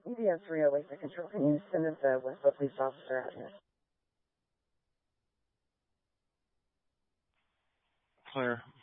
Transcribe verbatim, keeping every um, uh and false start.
E D M three oh eight, the control. Can you send the Westboro police officer out here? Clear.